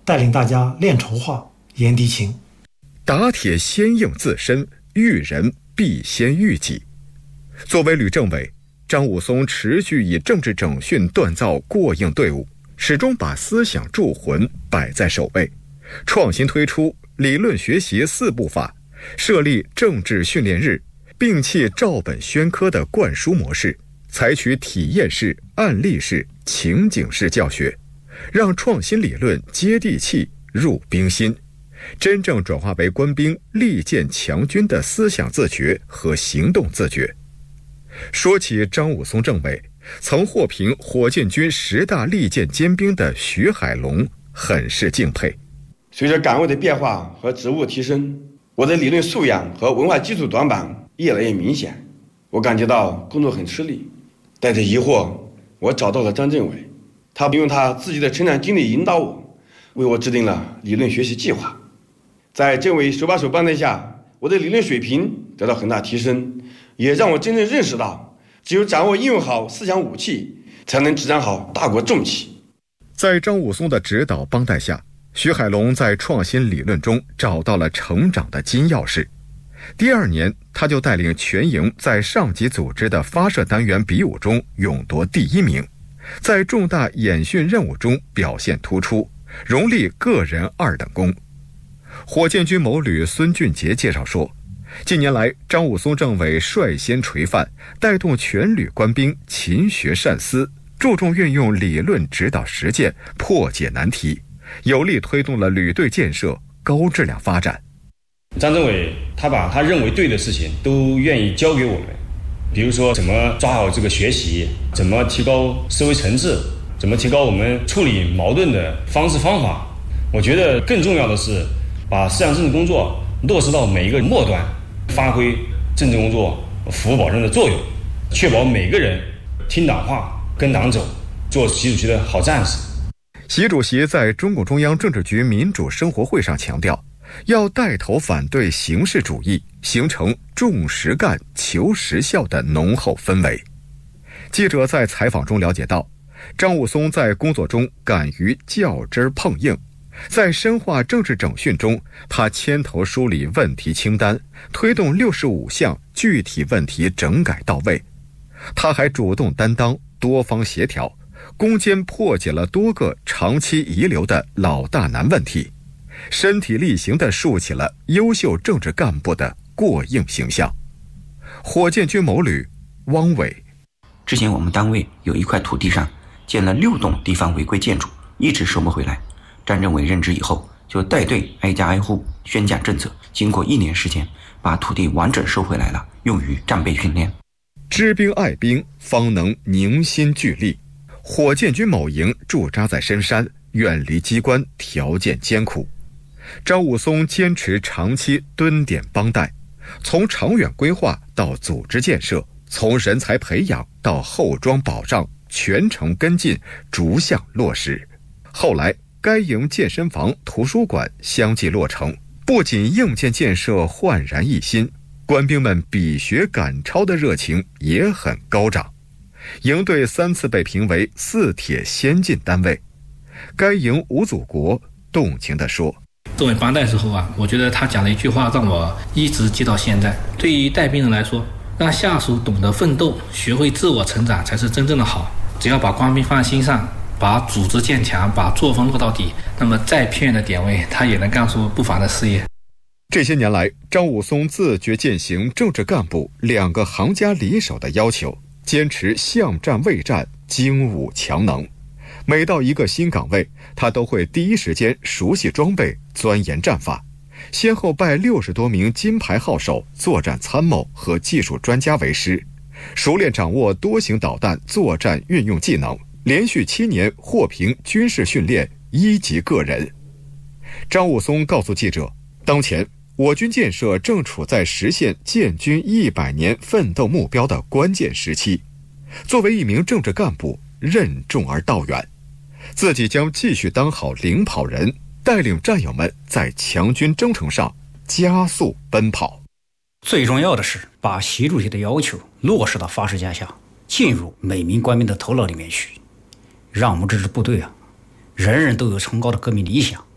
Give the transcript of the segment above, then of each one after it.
带领大家练筹划、研敌情。 打铁先应自身，育人必先育己。作为旅政委，张武松持续以政治整训锻造过硬队伍，始终把思想铸魂摆在首位，创新推出理论学习4步法，设立政治训练日，摒弃照本宣科的灌输模式，采取体验式、案例式、情景式教学，让创新理论接地气、入兵心，真正转化为官兵利剑强军的思想自觉和行动自觉。说起张武松政委，曾获评火箭军10大利剑尖兵的徐海龙很是敬佩。 随着岗位的变化和职务提升，我的理论素养和文化基础短板越来越明显，我感觉到工作很吃力。带着疑惑，我找到了张政委，他用他自己的成长经历引导我，为我制定了理论学习计划。在政委手把手帮带下，我的理论水平得到很大提升，也让我真正认识到，只有掌握应用好思想武器，才能执掌好大国重器。 在张武松的指导帮带下，徐海龙在创新理论中找到了成长的金钥匙。第2年，他就带领全营在上级组织的发射单元比武中勇夺第1名，在重大演训任务中表现突出，荣立个人2等功。火箭军某旅孙俊杰介绍说，近年来张武松政委率先垂范，带动全旅官兵勤学善思，注重运用理论指导实践，破解难题，有力推动了旅队建设高质量发展。 张政委他把他认为对的事情都愿意交给我们，比如说怎么抓好这个学习，怎么提高思维层次，怎么提高我们处理矛盾的方式方法。我觉得更重要的是把思想政治工作落实到每一个末端，发挥政治工作服务保障的作用，确保每个人听党话、跟党走，做习主席的好战士。 习主席在中共中央政治局民主生活会上强调，要带头反对形式主义，形成重实干、求实效的浓厚氛围。记者在采访中了解到，张武松在工作中敢于较真碰硬，在深化政治整训中，他牵头梳理问题清单，推动65项具体问题整改到位。他还主动担当多方协调，攻坚破解了多个长期遗留的老大难问题，身体力行地树起了优秀政治干部的过硬形象。火箭军某旅汪伟， 之前我们单位有一块土地上建了6栋地方违规建筑，一直收不回来。张政委任职以后，就带队挨家挨户宣讲政策，经过1年时间，把土地完整收回来了，用于战备训练。 知兵爱兵，方能凝心聚力。火箭军某营驻扎在深山，远离机关，条件艰苦。张武松坚持长期蹲点帮带，从长远规划到组织建设，从人才培养到后装保障，全程跟进，逐项落实。后来该营健身房、图书馆相继落成，不仅硬件建设焕然一新，官兵们比学赶超的热情也很高涨。营队3次被评为4铁先进单位。该营吴祖国动情地说， 作为帮带时候我觉得他讲了一句话让我一直记到现在。对于带兵人来说，让下属懂得奋斗，学会自我成长才是真正的好。只要把官兵放在心上，把组织建强，把作风落到底，那么再偏远的点位他也能干出不凡的事业。 这些年来，张武松自觉践行政治干部2个行家里手的要求，坚持巷战卫战，精武强能。每到一个新岗位，他都会第一时间熟悉装备，钻研战法，先后拜60多名金牌号手、作战参谋和技术专家为师，熟练掌握多型导弹作战运用技能，连续7年获评军事训练1级个人。张武松告诉记者，当前我军建设正处在实现建军100年奋斗目标的关键时期。作为一名政治干部，任重而道远，自己将继续当好领跑人，带领战友们在强军征程上加速奔跑。 最重要的是把习主席的要求落实到发誓架下，进入每名官兵的头脑里面去，让我们这支部队人人都有崇高的革命理想，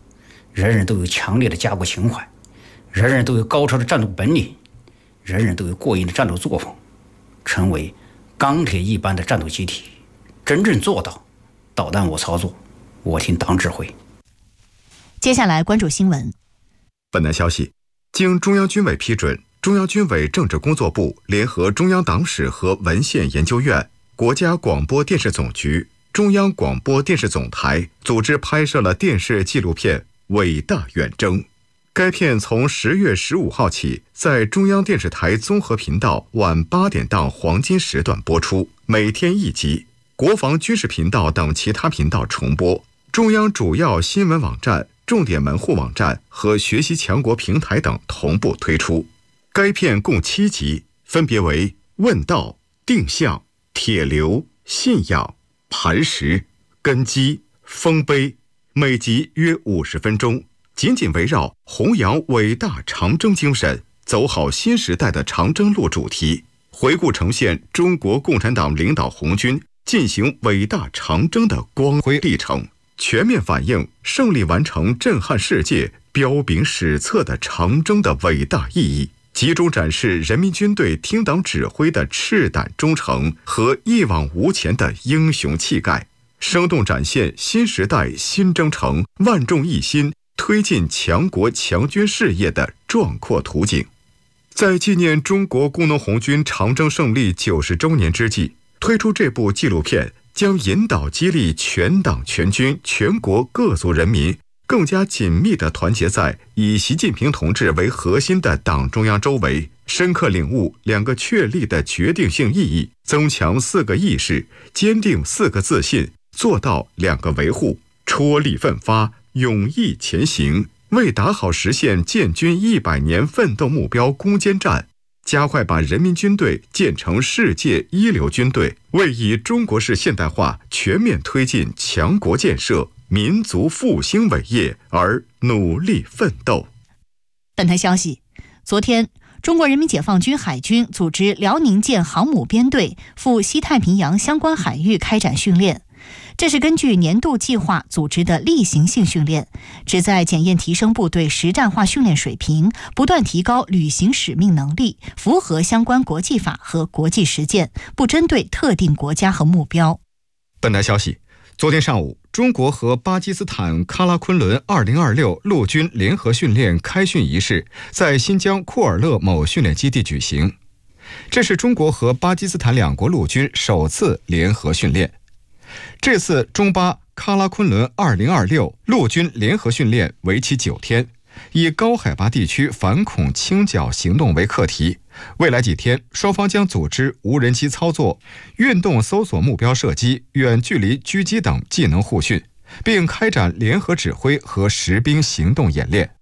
人人都有强烈的家国情怀，人人都有高超的战斗本领，人人都有过硬的战斗作风，成为钢铁一般的战斗机体，真正做到导弹我操作，我听党指挥。 接下来关注新闻。 本台消息，经中央军委批准，中央军委政治工作部联合中央党史和文献研究院、国家广播电视总局、中央广播电视总台组织拍摄了电视纪录片《伟大远征》。该片从10月15号起在中央电视台综合频道晚8点档黄金时段播出，每天1集，国防军事频道等其他频道重播，中央主要新闻网站、重点门户网站和学习强国平台等同步推出。该片共7集，分别为问道、定向、铁流、信仰、磐石、根基、丰碑，每集约50分钟，紧紧围绕弘扬伟大长征精神，走好新时代的长征路主题，回顾呈现中国共产党领导红军进行伟大长征的光辉历程，全面反映胜利完成震撼世界、彪炳史册的长征的伟大意义，集中展示人民军队听党指挥的赤胆忠诚和一往无前的英雄气概，生动展现新时代新征程万众一心推进强国强军事业的壮阔图景。在纪念中国工农红军长征胜利90周年之际，推出这部纪录片将引导激励全党全军全国各族人民更加紧密地团结在以习近平同志为核心的党中央周围，深刻领悟2个确立的决定性意义，增强4个意识，坚定4个自信，做到2个维护，踔厉奋发，勇毅前行，为打好实现建军100年奋斗目标攻坚战，加快把人民军队建成世界一流军队，为以中国式现代化全面推进强国建设、民族复兴伟业而努力奋斗。 本台消息，昨天，中国人民解放军海军组织辽宁舰航母编队赴西太平洋相关海域开展训练。这是根据年度计划组织的例行性训练，旨在检验提升部队实战化训练水平，不断提高履行使命能力，符合相关国际法和国际实践，不针对特定国家和目标。 本台消息，昨天上午，中国和巴基斯坦喀拉昆仑2026陆军联合训练开训仪式在新疆库尔勒某训练基地举行。这是中国和巴基斯坦2国陆军首次联合训练。这次中巴喀拉昆仑2026陆军联合训练为期9天，以高海拔地区反恐清剿行动为课题。未来几天，双方将组织无人机操作、运动搜索目标射击、远距离狙击等技能互训，并开展联合指挥和实兵行动演练。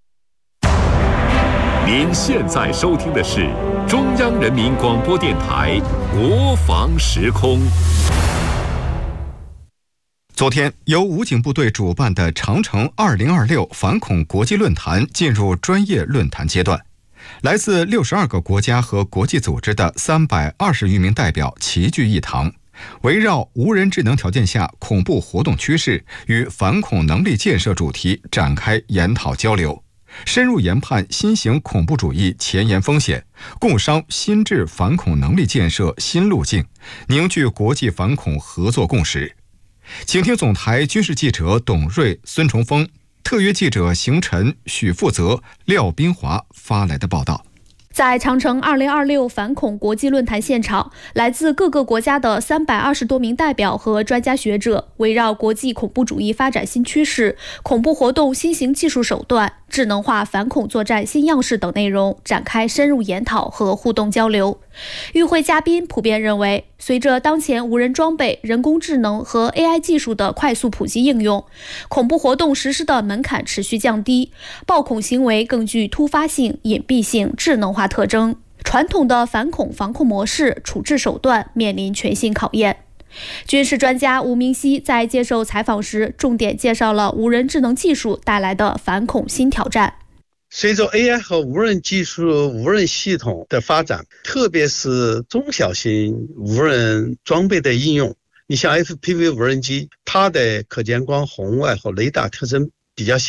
您现在收听的是中央人民广播电台国防时空。 昨天，由武警部队主办的长城2026反恐国际论坛进入专业论坛阶段，来自62个国家和国际组织的320余名代表齐聚一堂，围绕无人智能条件下恐怖活动趋势与反恐能力建设主题展开研讨交流，深入研判新型恐怖主义前沿风险，共商新制反恐能力建设新路径，凝聚国际反恐合作共识。请听总台军事记者董瑞、孙崇峰，特约记者邢晨、许富泽、廖斌华发来的报道。 在长城2026反恐国际论坛现场，来自各个国家的320多名代表和专家学者，围绕国际恐怖主义发展新趋势、恐怖活动新型技术手段、智能化反恐作战新样式等内容展开深入研讨和互动交流。与会嘉宾普遍认为，随着当前无人装备、人工智能和 AI 技术的快速普及应用，恐怖活动实施的门槛持续降低，暴恐行为更具突发性、隐蔽性、智能化特征，传统的反恐防控模式、处置手段面临全新考验。军事专家吴明熙在接受采访时，重点介绍了无人智能技术带来的反恐新挑战。 随着 AI 和无人技术、无人系统的发展，特别是中小型无人装备的应用，你像 FPV 无人机，它的可见光、红外和雷达特征比较小。